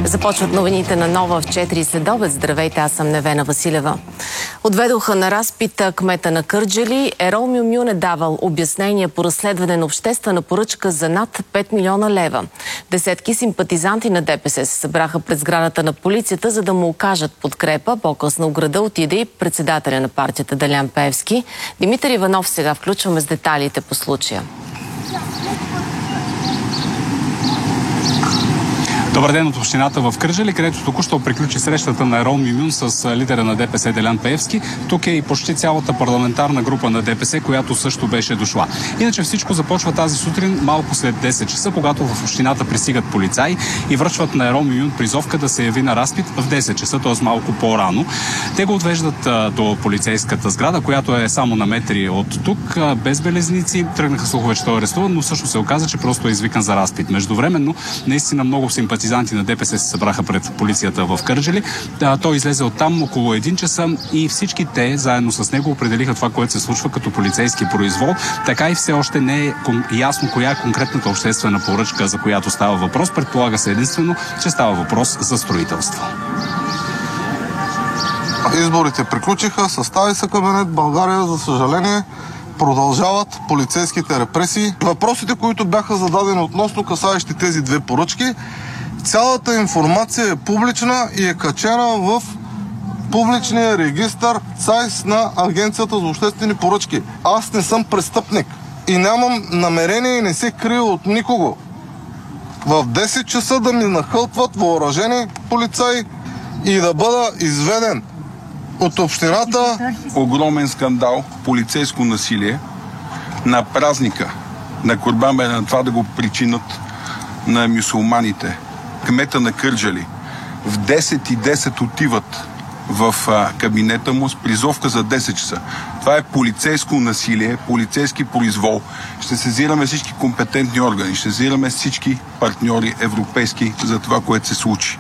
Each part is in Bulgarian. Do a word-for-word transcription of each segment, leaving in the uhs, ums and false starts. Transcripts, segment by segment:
Започват новините на Нова в четири следобед. Здравейте, аз съм Невена Василева. Отведоха на разпит кмета на Кърджали. Ерол Мюмюн е давал обяснения по разследване на обществена поръчка за над пет милиона лева. Десетки симпатизанти на ДПС се събраха пред сградата на полицията, за да му окажат подкрепа. По-късно в града отиде и председателя на партията Делян Пеевски. Димитър Иванов сега включваме с детайлите по случая. Добър ден от общината в Кърджали, където току-що приключи срещата на Ерол Мюмюн с лидера на ДПС Делян Пеевски. Тук е и почти цялата парламентарна група на ДПС, която също беше дошла. Иначе всичко започва тази сутрин малко след десет часа, когато в общината пристигат полицаи и връчват на Ерол Мюмюн призовка да се яви на разпит в десет часа, т.е. малко по-рано. Те го отвеждат а, до полицейската сграда, която е само на метри от тук, а, без белезници. Тръгнаха слухове, че той е арестуван, но също се оказа, че просто е извикан за разпит. Междувременно, наистина много симпатизанти на ДПС се събраха пред полицията в Кърджали. Да, той излезе оттам около един часа и всички те, заедно с него, определиха това, което се случва като полицейски произвол. Така и все още не е ясно коя е конкретната обществена поръчка, за която става въпрос. Предполага се единствено, че става въпрос за строителство. Изборите приключиха, състави се кабинет. България, за съжаление, продължават полицейските репресии. Въпросите, които бяха зададени относно касаещи тези две поръчки, цялата информация е публична и е качена в публичния регистър ЦАИС на Агенцията за обществени поръчки. Аз не съм престъпник и нямам намерение и не се крия от никого. В десет часа да ми нахълтват въоръжени полицаи и да бъда изведен от общината. Огромен скандал, полицейско насилие на празника на Курбан Байрам, това да го причинат на мюсюлманите. Кмета на Кърджали в десет и десет отиват в а, кабинета му с призовка за десет часа. Това е полицейско насилие, полицейски произвол. Ще сезираме всички компетентни органи, ще сезираме всички партньори европейски за това, което се случи.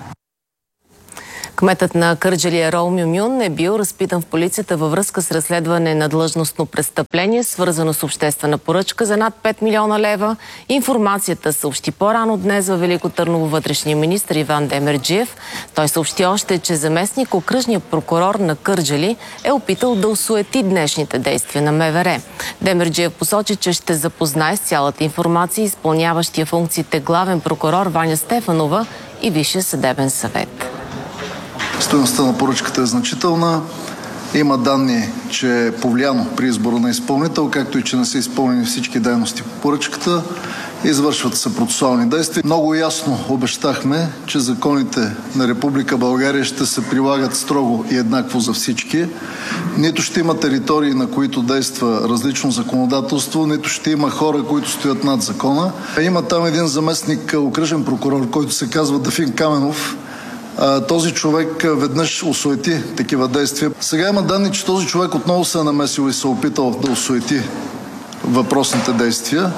Кметът на Кърджали Ерол Мюмюн е бил разпитан в полицията във връзка с разследване на длъжностно престъпление, свързано с обществена поръчка за над пет милиона лева. Информацията съобщи по-рано днес във Велико Търново вътрешния министър Иван Демерджиев. Той съобщи още, че заместник окръжният прокурор на Кърджали е опитал да осуети днешните действия на МВР. Демерджиев посочи, че ще запознае с цялата информация изпълняващия функциите главен прокурор Ваня Стефанова и Висшия съдебен съвет. Стойността на поръчката е значителна. Има данни, че е повлияно при избора на изпълнител, както и че не са изпълнени всички дейности по поръчката. Извършват се процесуални действия. Много ясно обещахме, че законите на Република България ще се прилагат строго и еднакво за всички. Нито ще има територии, на които действа различно законодателство, нито ще има хора, които стоят над закона. Има там един заместник окръжен прокурор, който се казва Дафин Каменов. Този човек веднъж осуети такива действия. Сега има данни, че този човек отново се е намесил и се е опитал да осуети въпросните действия.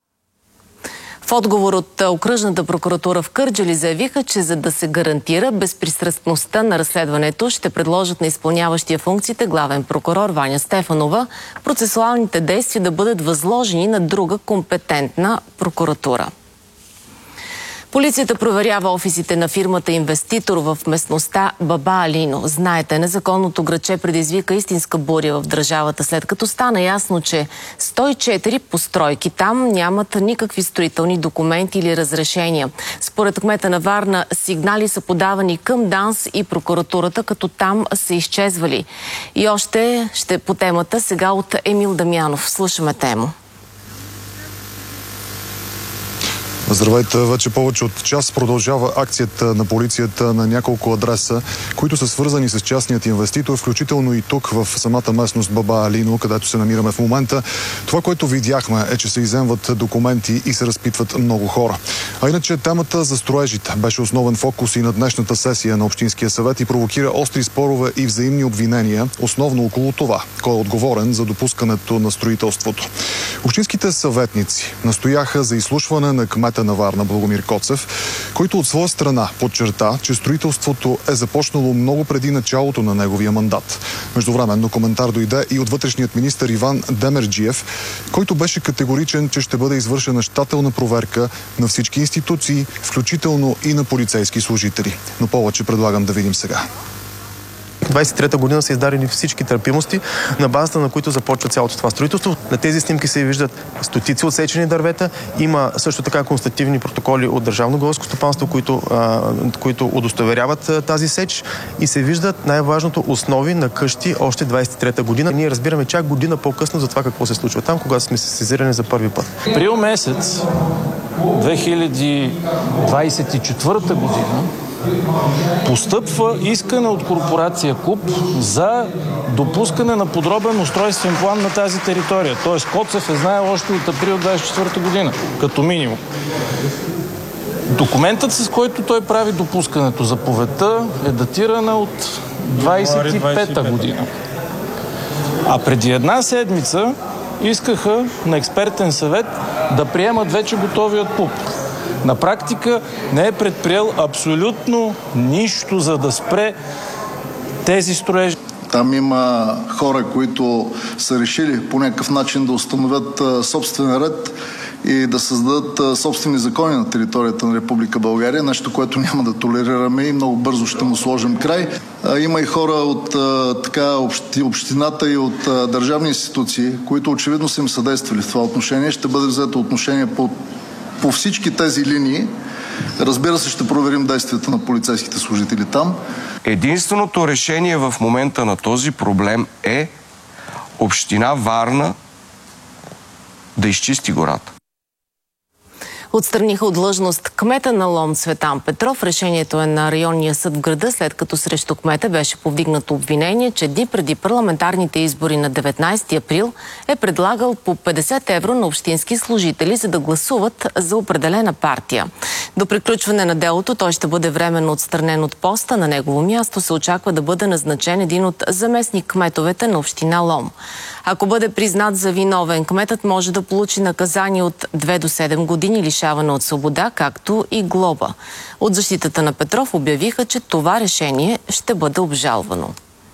В отговор от окръжната прокуратура в Кърджали заявиха, че за да се гарантира безпристрастността на разследването, ще предложат на изпълняващия функциите главен прокурор Ваня Стефанова процесуалните действия да бъдат възложени на друга компетентна прокуратура. Полицията проверява офисите на фирмата инвеститор в местността Баба Алино. Знаете, незаконното градче предизвика истинска буря в държавата, след като стана ясно, че сто и четири постройки там нямат никакви строителни документи или разрешения. Според кмета на Варна, сигнали са подавани към ДАНС и прокуратурата, като там са изчезвали. И още ще по темата сега от Емил Дамянов. Слушаме тему. Здравейте! Вече повече от час продължава акцията на полицията на няколко адреса, които са свързани с частният инвеститор, включително и тук в самата местност Баба Алино, където се намираме в момента. Това, което видяхме, е, че се изземват документи и се разпитват много хора. А иначе темата за строежите беше основен фокус и на днешната сесия на Общинския съвет и провокира остри спорове и взаимни обвинения, основно около това, кой е отговорен за допускането на строителството. Общинските съветници настояха за изслушване на кмет кмета на Варна Благомир Коцев, който от своя страна подчерта, че строителството е започнало много преди началото на неговия мандат. Междувременно коментар дойде и от вътрешният министър Иван Демерджиев, който беше категоричен, че ще бъде извършена щателна проверка на всички институции, включително и на полицейски служители. Но повече предлагам да видим сега. двайсет и трета година са издадени всички търпимости, на базата на които започва цялото това строителство. На тези снимки се виждат стотици отсечени дървета. Има също така констативни протоколи от Държавно горско стопанство, които, а, които удостоверяват а, тази сеч, и се виждат най-важното основи на къщи още двайсет и трета година. Ние разбираме чак година по-късно за това какво се случва там, когато сме се сезирани за първи път. Април месец две хиляди двайсет и четвърта година постъпва искане от корпорация КУП за допускане на подробен устройствен план на тази територия. Тоест Коцев е знаел още от април двайсет и четвърта година, като минимум. Документът, с който той прави допускането, заповедта, е датирана от двайсет и пета година. А преди една седмица искаха на експертен съвет да приемат вече готовият ПУП. На практика не е предприел абсолютно нищо, за да спре тези строежи. Там има хора, които са решили по някакъв начин да установят собствен ред и да създадат собствени закони на територията на Република България, нещо, което няма да толерираме и много бързо ще му сложим край. Има и хора от така, общината и от държавни институции, които очевидно са им съдействали в това отношение. Ще бъде взето отношение по По всички тези линии. Разбира се, ще проверим действията на полицейските служители там. Единственото решение в момента на този проблем е община Варна да изчисти гората. Отстраниха от длъжност кмета на Лом Цветан Петров. Решението е на районния съд в града, след като срещу кмета беше повдигнато обвинение, че дни преди парламентарните избори на деветнайсети април е предлагал по петдесет евро на общински служители, за да гласуват за определена партия. До приключване на делото той ще бъде временно отстранен от поста. На негово място се очаква да бъде назначен един от заместник кметовете на община Лом. Ако бъде признат за виновен, кметът може да получи наказание от две до седем години лишаване от свобода, както и глоба. От защитата на Петров обявиха, че това решение ще бъде обжалвано.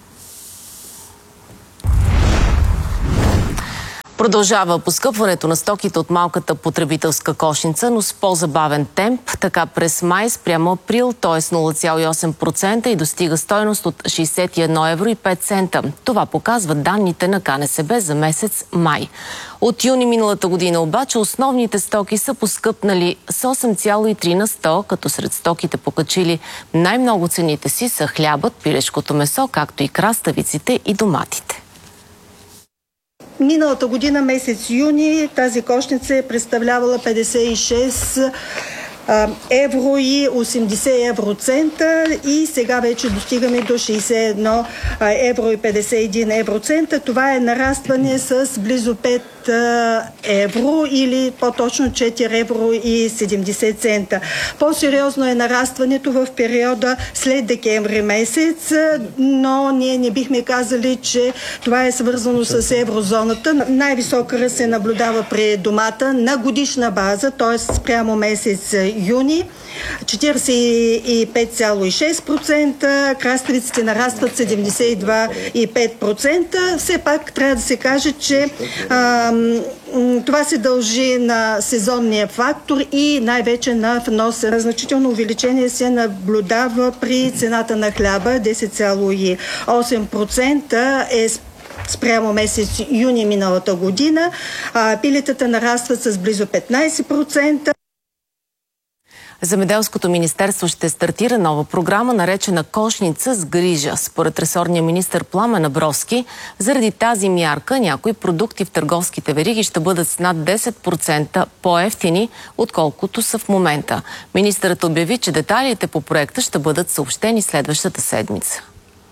Продължава поскъпването на стоките от малката потребителска кошница, но с по-забавен темп. Така през май спрямо април, т.е. нула цяло и осем процента и достига стойност от шейсет и едно евро и пет цента. Това показват данните на КНСБ за месец май. От юни миналата година обаче основните стоки са поскъпнали с осем цяло и три на сто, като сред стоките покачили най-много цените си са хлябът, пилешкото месо, както и краставиците и доматите. Миналата година, месец юни, тази кошница е представлявала петдесет и шест евро и осемдесет евроцента и сега вече достигаме до шейсет и едно евро и петдесет и един евроцента. Това е нарастване с близо пет евро или по-точно четири евро и седемдесет цента. По-сериозно е нарастването в периода след декември месец, но ние не бихме казали, че това е свързано с еврозоната. Най-висок ръст се наблюдава при домата на годишна база, т.е. спрямо месец юни. четиридесет и пет цяло и шест процента, краставиците нарастват седемдесет и два цяло и пет процента. Все пак трябва да се каже, че а, това се дължи на сезонния фактор и най-вече на вноса. Значително увеличение се наблюдава при цената на хляба, десет цяло и осем процента е спрямо месец юни миналата година. А, пилетата нарастват с близо петнайсет процента. Земеделското министерство ще стартира нова програма, наречена Кошница с грижа. Според ресорния министър Пламен Абровски, заради тази мярка някои продукти в търговските вериги ще бъдат с над десет процента по-евтини, отколкото са в момента. Министърът обяви, че детайлите по проекта ще бъдат съобщени следващата седмица.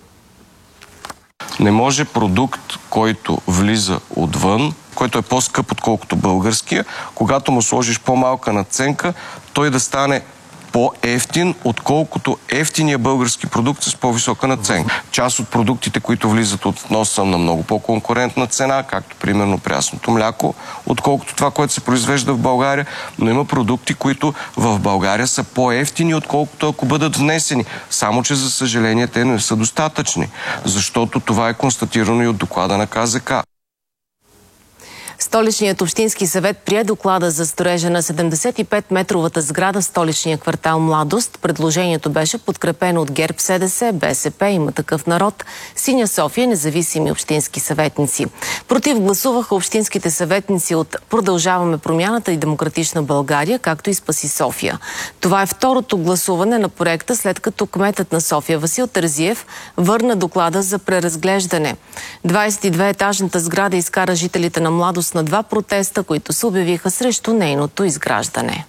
Не може продукт, който влиза отвън, който е по-скъп отколкото българския, когато му сложиш по-малка надценка, той да стане по-ефтин, отколкото ефтиния български продукт с по-висока надценка. Част от продуктите, които влизат от внос, са на много по-конкурентна цена, както примерно прясното мляко, отколкото това, което се произвежда в България, но има продукти, които в България са по-ефтини, отколкото ако бъдат внесени. Само че, за съжаление, те не са достатъчни, защото това е констатирано и от доклада на КЗК. Столичният общински съвет прие доклада за строежа на седемдесет и пет метровата сграда в столичния квартал Младост. Предложението беше подкрепено от ГЕРБ, СДС, БСП, Има такъв народ, Синя София, независими общински съветници. Против гласуваха общинските съветници от Продължаваме промяната и Демократична България, както и Спаси София. Това е второто гласуване на проекта, след като кметът на София Васил Терзиев върна доклада за преразглеждане. двадесет и две етажната сграда изкара жителите на Младост на два протеста, които се обявиха срещу нейното изграждане.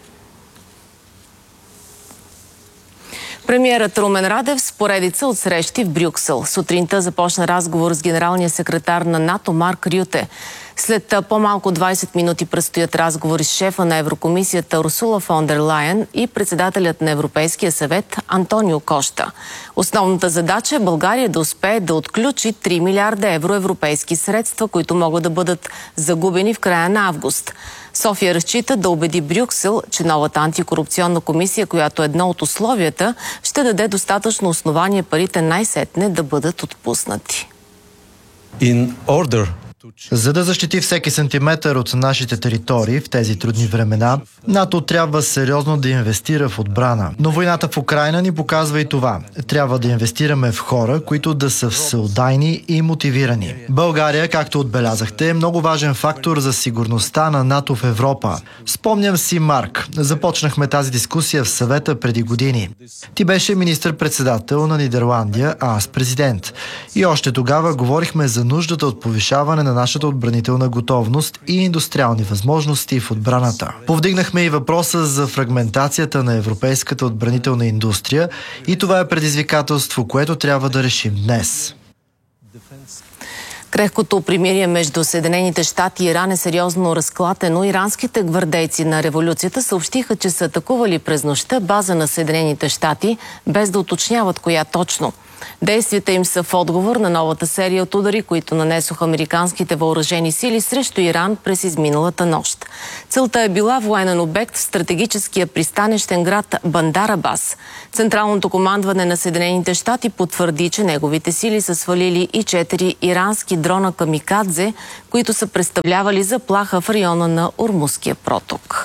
Премиерът Румен Радев с поредица от срещи в Брюксел. Сутринта започна разговор с генералния секретар на НАТО Марк Рюте. След по-малко двадесет минути предстоят разговори с шефа на Еврокомисията Урсула фон дер Лайен и председателят на Европейския съвет Антонио Кошта. Основната задача е България да успее да отключи три милиарда евро европейски средства, които могат да бъдат загубени в края на август. София разчита да убеди Брюксел, че новата антикорупционна комисия, която е едно от условията, ще даде достатъчно основание парите най-сетне да бъдат отпуснати. In order За да защити всеки сантиметър от нашите територии в тези трудни времена, НАТО трябва сериозно да инвестира в отбрана. Но войната в Украйна ни показва и това. Трябва да инвестираме в хора, които да са всеотдайни и мотивирани. България, както отбелязахте, е много важен фактор за сигурността на НАТО в Европа. Спомням си, Марк, започнахме тази дискусия в съвета преди години. Ти беше министър-председател на Нидерландия, а аз президент. И още тогава говорихме за нуждата от повишаване на нашата отбранителна готовност и индустриални възможности в отбраната. Повдигнахме и въпроса за фрагментацията на европейската отбранителна индустрия и това е предизвикателство, което трябва да решим днес. Крехкото примирие между Съединените щати и Иран е сериозно разклатено. Иранските гвардейци на революцията съобщиха, че са атакували през нощта база на Съединените щати, без да уточняват коя точно. Действията им са в отговор на новата серия от удари, които нанесоха американските въоръжени сили срещу Иран през изминалата нощ. Целта е била военен обект в стратегическия пристанищен град Бандар Абас. Централното командване на Съединените щати потвърди, че неговите сили са свалили и четири ирански дрона камикадзе, които са представлявали заплаха в района на Ормузския проток.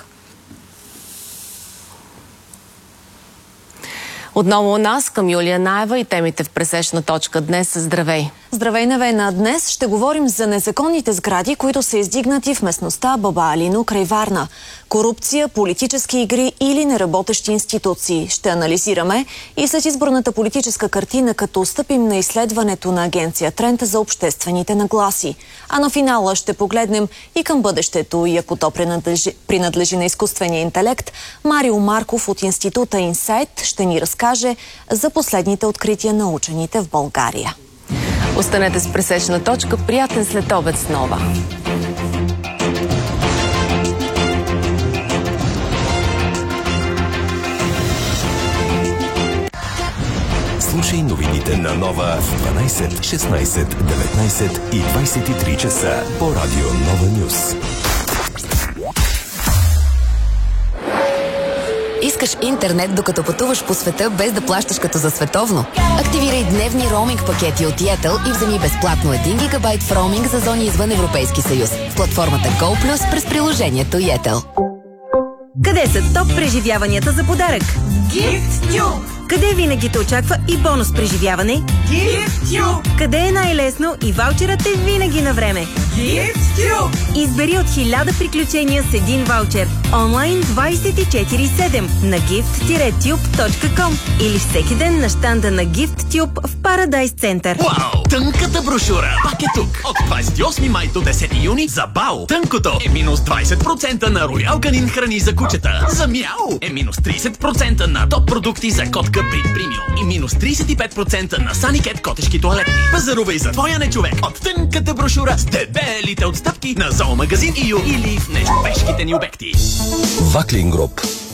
Отново у нас към Юлия Наева и темите в пресечна точка днес. Здравей! Здравей, Невена! Днес ще говорим за незаконните сгради, които са издигнати в местността Баба Алино край Варна. Корупция, политически игри или неработещи институции. Ще анализираме и след изборната политическа картина, като стъпим на изследването на агенция Тренд за обществените нагласи. А на финала ще погледнем и към бъдещето, и ако то принадлежи, принадлежи на изкуствения интелект, Марио Марков от института Инсайт ще ни разкаже за последните открития на учените в България. Останете с пресечна точка. Приятен следобед с Нова. Слушай новините на Нова в дванайсет, шестнайсет, деветнайсет и двайсет и три часа по радио Нова Нюс. Искаш интернет, докато пътуваш по света, без да плащаш като за световно? Активирай дневни роуминг пакети от Yettel и вземи безплатно един гигабайт в роуминг за зони извън Европейски съюз в платформата Go Plus през приложението Yettel. Къде са топ преживяванията за подарък? GiftTube! Къде винаги те очаква и бонус преживяване? GiftTube! Къде е най-лесно и ваучерът е винаги на време? GiftTube! Избери от хиляда приключения с един ваучер. Онлайн двайсет и четири седем на gift tube точка com или всеки ден на щанда на GiftTube в Paradise Center. Вау! Тънката брошура пак е тук. От двайсет и осми май до десети юни за Бао. Тънкото е минус двайсет процента на Роял Канин храни за кучета. За Мяу е минус трийсет процента на топ продукти за котка Брит Премиум и минус трийсет и пет процента на Саникет котешки тоалетни. Пазарувай за твоя нечовек от тънката брошура с дебелите отстъпки на зоомагазин ИЮ или в нещопешките ни обекти. Ваклин Груп.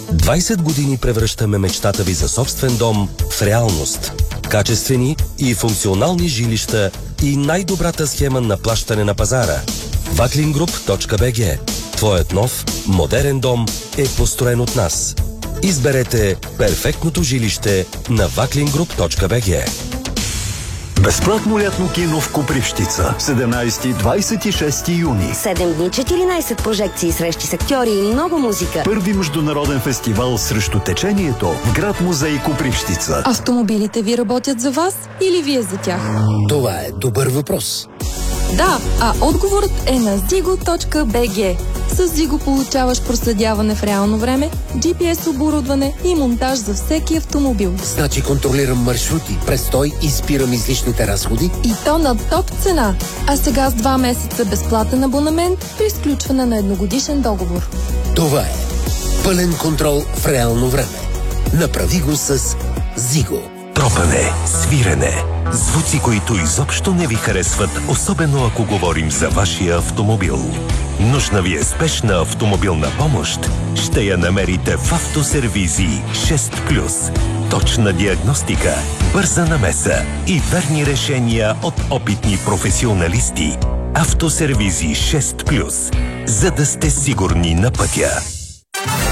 двайсет години превръщаме мечтата ви за собствен дом в реалност. Качествени и функционални жилища и най-добрата схема на плащане на пазара. ваклингруп точка би джи. Твоят нов, модерен дом е построен от нас. Изберете перфектното жилище на ваклингруп точка би джи. Безплатно лятно кино в Копривщица. седемнайсети до двайсет и шести юни. седем дни, четиринайсет прожекции, срещи с актьори и много музика. Първи международен фестивал срещу течението в град музей Копривщица. Автомобилите ви работят за вас или вие за тях? Това е добър въпрос. Да, а отговорът е на зиго точка би джи. С Зиго получаваш проследяване в реално време, джи пи ес оборудване и монтаж за всеки автомобил. Значи контролирам маршрути, престой и спирам излишните разходи. И то на топ цена. А сега с два месеца безплатен абонамент при изключване на едногодишен договор. Това е пълен контрол в реално време. Направи го с Зиго. Тропане, свирене, звуци, които изобщо не ви харесват, особено ако говорим за вашия автомобил. Нужна ви е спешна автомобилна помощ? Ще я намерите в Автосервизи шест плюс. Точна диагностика, бърза намеса и верни решения от опитни професионалисти. Автосервизи шест плюс. За да сте сигурни на пътя.